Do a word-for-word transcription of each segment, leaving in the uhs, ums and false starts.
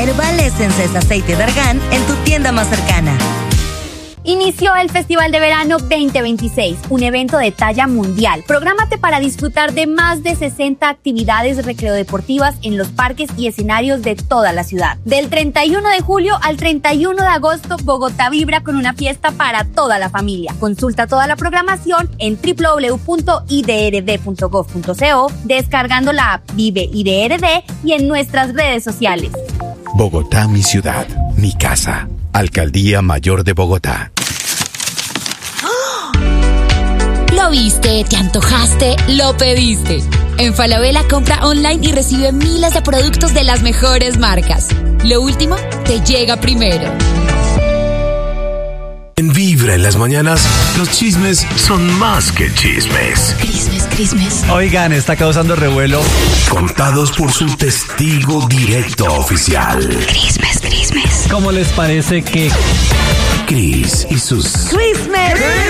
Herbal Essence es aceite de argán en tu tienda más cercana. Inició el Festival de Verano veinte veintiséis, un evento de talla mundial. Prográmate para disfrutar de más de sesenta actividades recreodeportivas en los parques y escenarios de toda la ciudad. Del treinta y uno de julio al treinta y uno de agosto, Bogotá vibra con una fiesta para toda la familia. Consulta toda la programación en doble u doble u doble u punto i d r d punto gov punto co, descargando la app Vive I D R D y en nuestras redes sociales. Bogotá, mi ciudad, mi casa. Alcaldía Mayor de Bogotá. Lo viste, te antojaste, lo pediste. En Falabella compra online y recibe miles de productos de las mejores marcas. Lo último te llega primero. En Vibra en las mañanas, los chismes son más que chismes. Crismes, crismes. Oigan, está causando revuelo. Contados por su testigo directo oficial. Crismes, crismes. ¿Cómo les parece que Cris y sus... ¡Christmas!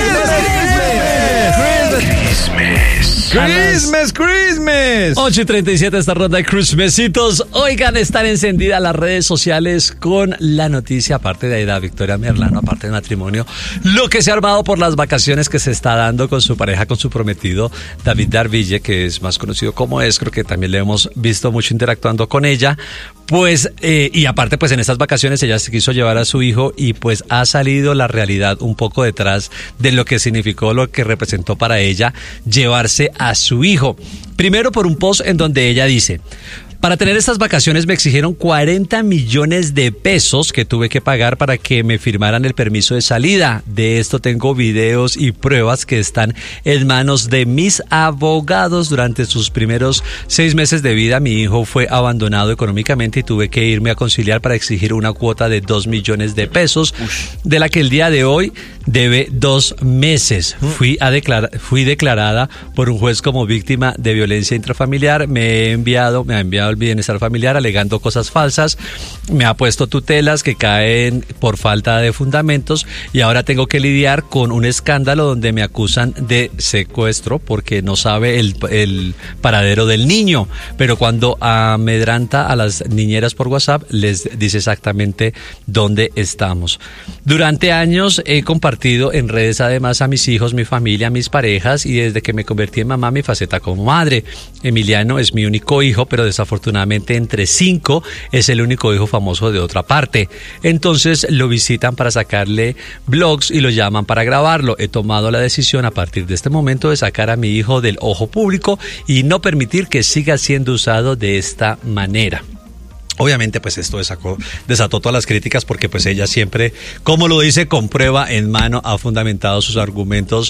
Christmas, Christmas. ocho y treinta y siete esta ronda de Christmasitos. Oigan, están encendidas las redes sociales con la noticia, aparte de Aida Victoria Merlano, aparte del matrimonio, lo que se ha armado por las vacaciones que se está dando con su pareja, con su prometido, David Darville, que es más conocido como es, creo que también le hemos visto mucho interactuando con ella. Pues, eh, y aparte, pues en estas vacaciones ella se quiso llevar a su hijo y pues ha salido la realidad un poco detrás de lo que significó, lo que representó para ella llevarse a su hijo. Primero por un post en donde ella dice: para tener estas vacaciones me exigieron cuarenta millones de pesos que tuve que pagar para que me firmaran el permiso de salida. De esto tengo videos y pruebas que están en manos de mis abogados. Durante sus primeros seis meses de vida, mi hijo fue abandonado económicamente y tuve que irme a conciliar para exigir una cuota de dos millones de pesos, de la que el día de hoy debe dos meses. Fui, a declarar, fui declarada por un juez como víctima de violencia intrafamiliar. Me he enviado, me ha enviado el bienestar familiar alegando cosas falsas, me ha puesto tutelas que caen por falta de fundamentos y ahora tengo que lidiar con un escándalo donde me acusan de secuestro porque no sabe el, el paradero del niño, pero cuando amedranta a las niñeras por WhatsApp les dice exactamente dónde estamos. Durante años he compartido en redes además a mis hijos, mi familia, mis parejas, y desde que me convertí en mamá, mi faceta como madre. Emiliano es mi único hijo, pero desafortunadamente Afortunadamente entre cinco es el único hijo famoso de otra parte. Entonces lo visitan para sacarle vlogs y lo llaman para grabarlo. He tomado la decisión a partir de este momento de sacar a mi hijo del ojo público y no permitir que siga siendo usado de esta manera. Obviamente pues esto desató, desató todas las críticas porque pues ella siempre, como lo dice, con prueba en mano ha fundamentado sus argumentos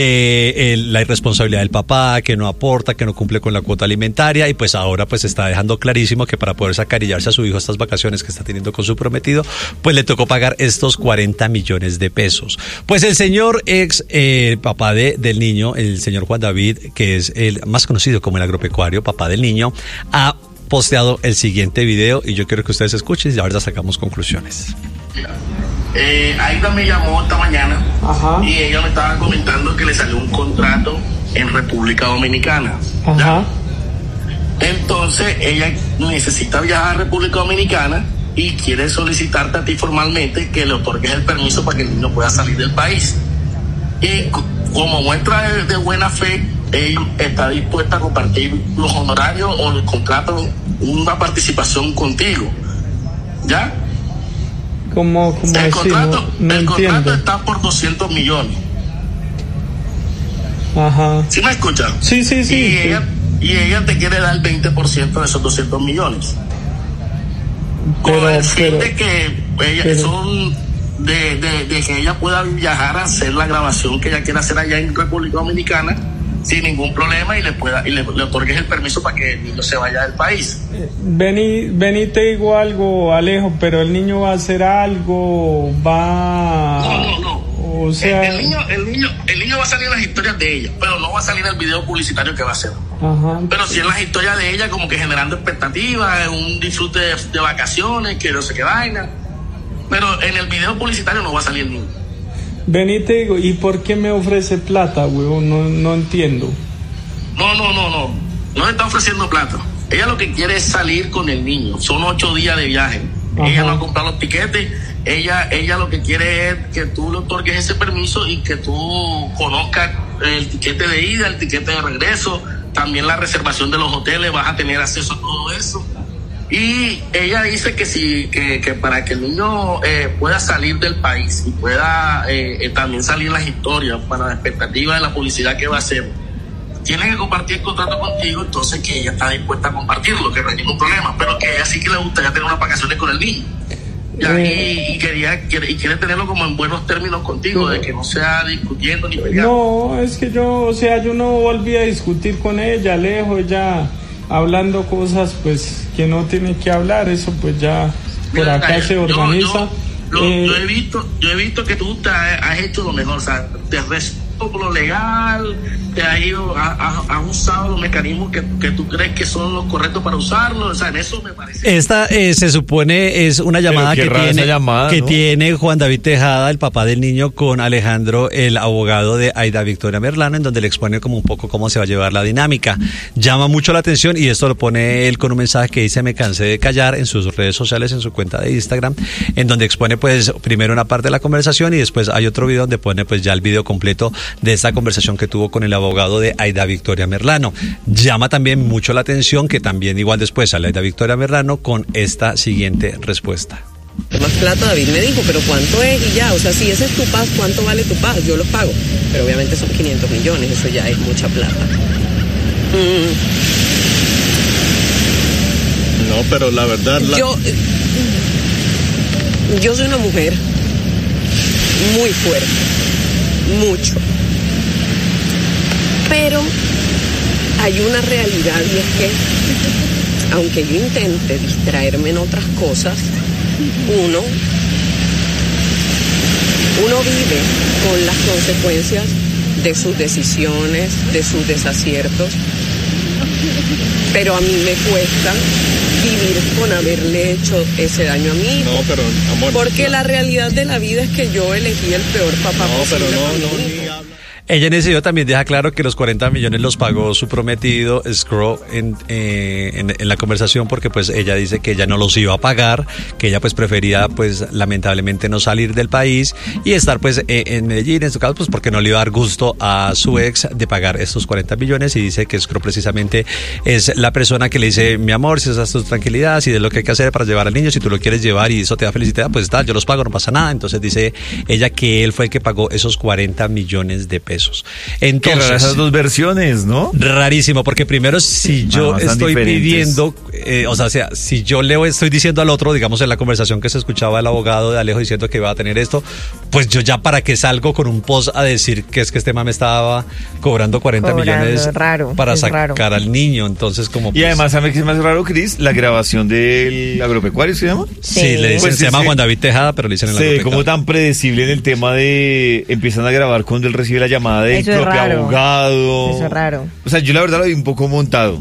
de el, la irresponsabilidad del papá, que no aporta, que no cumple con la cuota alimentaria, y pues ahora pues está dejando clarísimo que para poder sacarillarse a su hijo estas vacaciones que está teniendo con su prometido, pues le tocó pagar estos cuarenta millones de pesos. Pues el señor ex eh, papá de, del niño, el señor Juan David, que es el más conocido como el agropecuario, papá del niño, ha posteado el siguiente video y yo quiero que ustedes escuchen y ahora sacamos conclusiones. Eh, Aida me llamó esta mañana. Ajá. Y ella me estaba comentando que le salió un contrato en República Dominicana. Ajá. Entonces ella necesita viajar a República Dominicana y quiere solicitarte a ti formalmente que le otorgues el permiso para que el niño pueda salir del país. Y como muestra de, de buena fe, ella está dispuesta a compartir los honorarios o el contrato, una participación contigo. ¿Ya? ¿Cómo, cómo el así? contrato, no, no el entiendo. contrato está por doscientos millones. Ajá. ¿Sí me escuchas? Sí, sí, sí. Y, sí. Ella, y ella te quiere dar el veinte por ciento de esos doscientos millones. Pero, con el fin pero, de que ella, pero, son de, de, de que ella pueda viajar a hacer la grabación que ella quiere hacer allá en República Dominicana sin ningún problema y le pueda y le, le otorgues el permiso para que el niño se vaya del país. Vení, vení, te digo algo, Alejo, pero el niño va a hacer algo, va... No, no, no. O sea... el, el, niño, el, niño, el niño va a salir en las historias de ella, pero no va a salir en el video publicitario que va a hacer. Ajá. Pero sí en las historias de ella, como que generando expectativas, un disfrute de, de vacaciones, que no sé qué vaina. Pero en el video publicitario no va a salir el niño. Vení, te digo, ¿y por qué me ofrece plata, huevón? No, no entiendo. No, no, no, no. No le está ofreciendo plata. Ella lo que quiere es salir con el niño. Son ocho días de viaje. Ajá. Ella no ha comprado los tiquetes, ella, ella lo que quiere es que tú le otorgues ese permiso y que tú conozcas el tiquete de ida, el tiquete de regreso, también la reservación de los hoteles, vas a tener acceso a todo eso. Y ella dice que si que, que para que el niño eh, pueda salir del país y pueda eh, eh, también salir las historias para la expectativa de la publicidad que va a hacer, tiene que compartir el contrato contigo, entonces que ella está dispuesta a compartirlo, que no hay ningún problema, pero que ella sí que le gustaría tener unas vacaciones con el niño. Ya, y, y quería quiere, y quiere tenerlo como en buenos términos contigo, de que no sea discutiendo ni peleando. No, es que yo, o sea, yo no volví a discutir con ella, lejos, ya hablando cosas pues que no tiene que hablar, eso pues ya por Mira, acá se organiza. Yo, yo, eh, yo he visto, yo he visto que tú te has, has hecho lo mejor, o sea, te respeto por lo legal, te has ido, has, has usado los mecanismos que, que tú crees que son los correctos para usarlos, o sea, en eso me parece. Esta eh, se supone es una llamada que tiene llamada, que ¿no? tiene Juan David Tejada, el papá del niño, con Alejandro, el abogado de Aida Victoria Merlano, en donde le expone como un poco cómo se va a llevar la dinámica. Llama mucho la atención y esto lo pone él con un mensaje que dice: me cansé de callar, en sus redes sociales, en su cuenta de Instagram, en donde expone pues primero una parte de la conversación y después hay otro video donde pone pues ya el video completo de esta conversación que tuvo con el abogado de Aida Victoria Merlano. Llama también mucho la atención que también igual después sale Aida Victoria Merlano con esta siguiente respuesta. Más plata, David me dijo, pero ¿cuánto es? Y ya, o sea, si ese es tu paz, ¿cuánto vale tu paz? Yo lo pago, pero obviamente son quinientos millones, eso ya es mucha plata. Mm. No, pero la verdad... La... Yo, yo soy una mujer muy fuerte, mucho. Pero hay una realidad y es que, aunque yo intente distraerme en otras cosas, uno, uno vive con las consecuencias de sus decisiones, de sus desaciertos. Pero a mí me cuesta vivir con haberle hecho ese daño a mí. No, pero, amor, porque no. La realidad de la vida es que yo elegí el peor papá no, posible. Pero no, para no, mí. ni habla. Ella en ese video también deja claro que los cuarenta millones los pagó su prometido Scro en, eh, en, en la conversación, porque pues ella dice que ella no los iba a pagar, que ella pues prefería pues lamentablemente no salir del país y estar pues eh, en Medellín, en su caso pues porque no le iba a dar gusto a su ex de pagar estos cuarenta millones, y dice que Scro precisamente es la persona que le dice: mi amor, si esas tus tranquilidad, si es lo que hay que hacer para llevar al niño, si tú lo quieres llevar y eso te da felicidad, pues tal, yo los pago, no pasa nada. Entonces dice ella que él fue el que pagó esos cuarenta millones de pesos. Entonces, qué raras esas dos versiones, ¿no? Rarísimo, porque primero si yo ah, estoy diferentes. pidiendo, eh, o sea, sea, si yo le estoy diciendo al otro, digamos en la conversación que se escuchaba el abogado de Alejo diciendo que iba a tener esto, pues yo ya para qué salgo con un post a decir que es que este mame estaba cobrando cuarenta cobrando, millones raro, para sacar raro. al niño, entonces como... Pues, y además, ¿sabes qué es más raro, Cris? La grabación del agropecuario, ¿se llama? Sí, sí le dicen, pues se llama Juan David Tejada, pero le dicen el agropecuario. Como tan predecible en el tema de empiezan a grabar cuando él recibe la llamada del Eso propio es abogado. Eso es raro. O sea, yo la verdad lo vi un poco montado.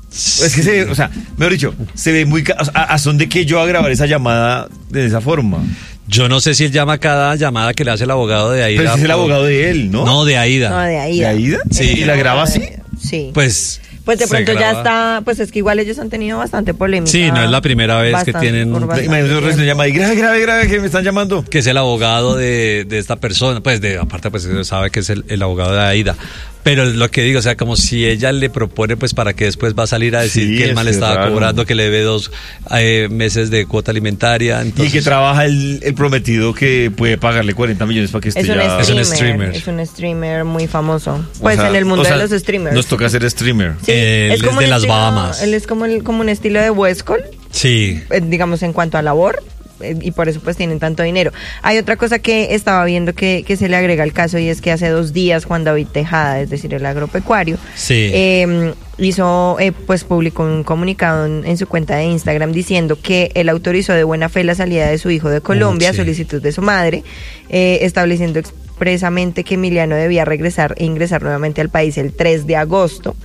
Es que se ve, o sea, mejor dicho, se ve muy... O sea, ¿a son de qué yo a grabar esa llamada de esa forma? Yo no sé si él llama cada llamada que le hace el abogado de Aida. Pero es el abogado de él, ¿no? No, de Aida. No, de Aida. ¿De Aida? Sí. ¿Y la graba así? Sí. Pues... Pues de pronto ya está, pues es que igual ellos han tenido bastante polémica. Sí, no es la primera vez que tienen... Imagínate una llamada y grave, grave, grave, que me están llamando. Que es el abogado de, de esta persona, pues de aparte pues sabe que es el, el abogado de Aida. Pero lo que digo, o sea, como si ella le propone, pues para que después va a salir a decir sí, que el man le estaba raro. cobrando, que le debe dos eh, meses de cuota alimentaria. Entonces... Y que trabaja el, el prometido que puede pagarle cuarenta millones para que esté es ya... Es un streamer. Es un streamer muy famoso. Pues o sea, en el mundo o sea, de los streamers. Nos toca ser streamer. Sí, él es, es de las estilo, Bahamas. Él es como, el, como un estilo de Westcol. Sí. Eh, digamos en cuanto a labor. Y por eso pues tienen tanto dinero. Hay otra cosa que estaba viendo que, que se le agrega al caso, y es que hace dos días Juan David Tejada, es decir el agropecuario, sí. eh, hizo, eh, pues publicó un comunicado en, en su cuenta de Instagram diciendo que él autorizó de buena fe la salida de su hijo de Colombia, okay. a solicitud de su madre, eh, estableciendo expresamente que Emiliano debía regresar e ingresar nuevamente al país el tres de agosto.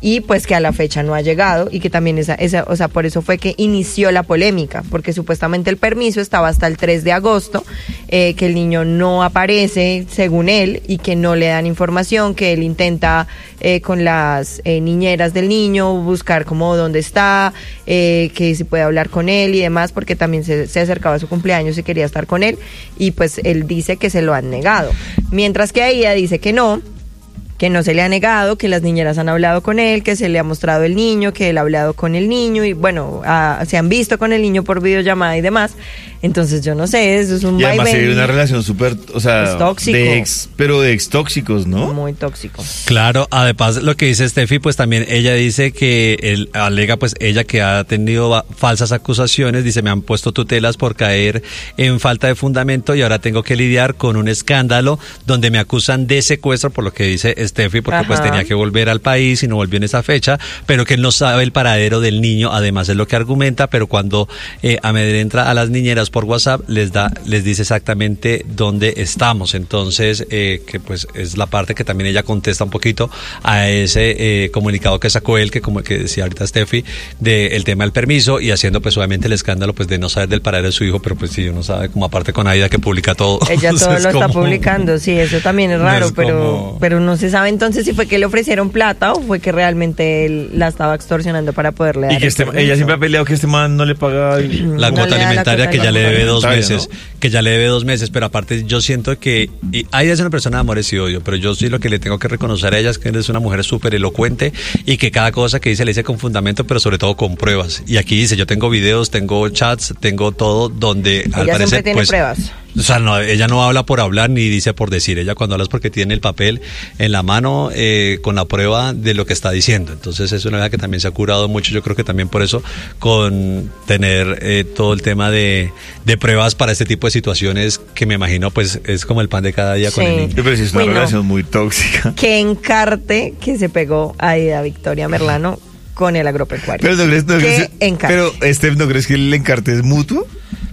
y pues que a la fecha no ha llegado y que también esa, esa, o sea, por eso fue que inició la polémica, porque supuestamente el permiso estaba hasta el tres de agosto, eh, que el niño no aparece según él y que no le dan información, que él intenta eh, con las eh, niñeras del niño buscar como dónde está, eh, que si puede hablar con él y demás, porque también se, se acercaba a su cumpleaños y quería estar con él, y pues él dice que se lo han negado, mientras que Aida dice que no, que no se le ha negado, que las niñeras han hablado con él, que se le ha mostrado el niño, que él ha hablado con el niño y bueno, a, se han visto con el niño por videollamada y demás. Entonces yo no sé, eso es un y además vaivén. hay una relación súper, o sea, es tóxico. De ex, pero de ex tóxicos, ¿no? Muy tóxico. Claro, además lo que dice Steffi, pues también ella dice que él alega, pues ella que ha tenido falsas acusaciones, dice me han puesto tutelas por caer en falta de fundamento y ahora tengo que lidiar con un escándalo donde me acusan de secuestro, por lo que dice Steffi, porque Ajá. pues tenía que volver al país y no volvió en esa fecha, pero que él no sabe el paradero del niño, además es lo que argumenta, pero cuando eh, amedrenta a las niñeras por WhatsApp les da, les dice exactamente dónde estamos. Entonces, eh, que pues es la parte que también ella contesta un poquito a ese eh, comunicado que sacó él, que como que decía ahorita Steffi, del tema del permiso y haciendo pues obviamente el escándalo pues de no saber del paradero de su hijo, pero pues si uno sabe, como aparte con Aida que publica todo. Ella todo lo está publicando, sí, eso también es raro, no es pero, como... pero no se sabe entonces si fue que le ofrecieron plata o fue que realmente él la estaba extorsionando para poderle dar. Y que este, ella siempre ha peleado que este man no le paga la no cuota alimentaria, que ya le debe dos meses, ¿no? que ya le debe dos meses, pero aparte yo siento que y Aida es una persona de amores y odio, pero yo sí lo que le tengo que reconocer a ella es que es una mujer súper elocuente y que cada cosa que dice le dice con fundamento, pero sobre todo con pruebas. Y aquí dice, yo tengo videos, tengo chats, tengo todo donde ella al parecer siempre tiene pues, pruebas. O sea, no, ella no habla por hablar ni dice por decir. Ella cuando habla es porque tiene el papel en la mano eh, con la prueba de lo que está diciendo. Entonces es una verdad que también se ha curado mucho. Yo creo que también por eso con tener eh, todo el tema de, de pruebas para este tipo de situaciones que me imagino pues es como el pan de cada día sí. con el niño. Pero sí es una Uy, relación no. muy tóxica. Qué encarte que se pegó Aida Victoria Merlano con el agropecuario. Pero no crees, no Qué crees, encarte. pero Steph, ¿no crees que el encarte es mutuo?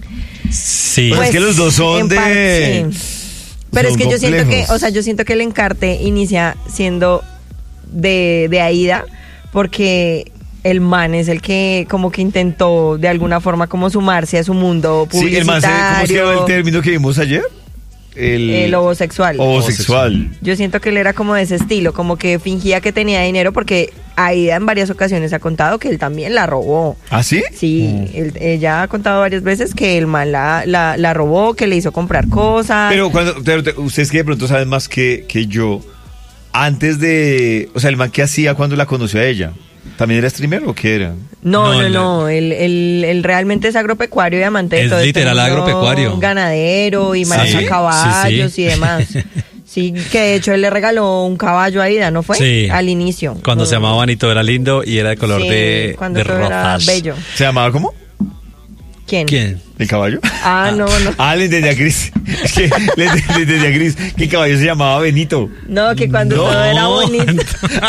Sí. Pues, pues es que los dos son de... Parte, sí. Pero son es que yo complejos. siento que, o sea, yo siento que el encarte inicia siendo de, de Aida, porque el man es el que como que intentó de alguna forma como sumarse a su mundo publicitario. Sí, el man, ¿cómo se llama el término que vimos ayer? El, el homosexual. Homosexual. Yo siento que él era como de ese estilo, como que fingía que tenía dinero, porque Aida en varias ocasiones ha contado que él también la robó. ¿Ah, sí? Sí, mm. él, ella ha contado varias veces que el man la, la, la robó, que le hizo comprar cosas. Pero cuando pero, ustedes que de pronto saben más que, que yo, antes de, o sea, el man que hacía cuando la conoció a ella, ¿también era streamer o qué era? No, no, No, no, él, él, él realmente es agropecuario y amante de Es todo literal este mundo agropecuario. ganadero y maneja Sí, caballos sí, sí. y demás. Sí, que de hecho él le regaló un caballo a Aida, ¿no fue? Sí. Al inicio. Cuando Mm. se llamaba Bonito era lindo y era de color Sí, de, cuando de todo era rosas. bello. ¿Se llamaba cómo? ¿Quién? ¿Quién? ¿El caballo? Ah, no, no. Ah, le entendí a Cris. Es que le, le entendí a Cris que el caballo se llamaba Benito. No, que cuando No. todo era bonito.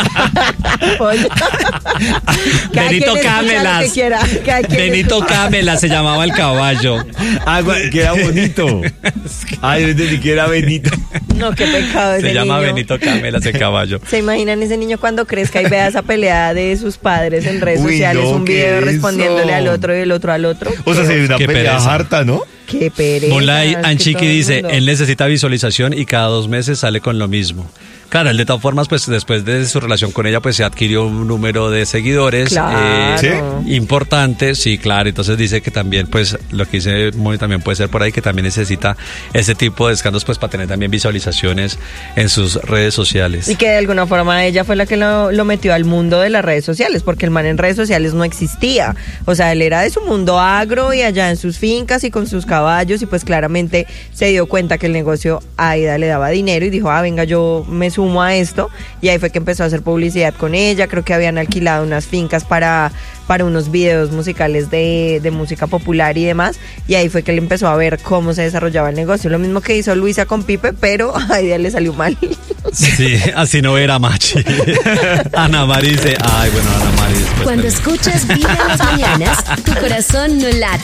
Oye. Cada Benito quien escucha lo Camelas. que quiera, cada quien Benito escucha. Camelas se llamaba el caballo. Ah, que era bonito. Ah, yo entendí que era Benito. No, qué pecado ese Se llama niño. Benito Camelas el caballo. ¿Se imaginan ese niño cuando crezca y vea esa pelea de sus padres en redes Uy, sociales? no, Un ¿qué video es respondiéndole eso? al otro y el otro al otro. O sea, se ve una Qué pelea pereza. harta, ¿no? Qué pereza. Molay es que Anchiqui todo el dice, mundo- él necesita visualización y cada dos meses sale con lo mismo. Claro, él de todas formas, pues después de su relación con ella, pues se adquirió un número de seguidores Claro. eh, importante, sí, claro. Entonces dice que también, pues, lo que dice Moni también puede ser por ahí, que también necesita ese tipo de escándalos, pues, para tener también visualizaciones en sus redes sociales. Y que de alguna forma ella fue la que lo, lo metió al mundo de las redes sociales, porque el man en redes sociales no existía. O sea, él era de su mundo agro y allá en sus fincas y con sus caballos, y pues claramente se dio cuenta que el negocio a Aida le daba dinero y dijo, ah, venga, yo me sumo a esto, y ahí fue que empezó a hacer publicidad con ella. Creo que habían alquilado unas fincas para, para unos videos musicales de, de música popular y demás, y ahí fue que él empezó a ver cómo se desarrollaba el negocio. Lo mismo que hizo Luisa con Pipe, pero a Aida le salió mal. Sí, así no era Machi. Ana Mari dice, ay, bueno, Ana Mari después. Cuando me- escuchas Vibra en las mañanas, tu corazón no late.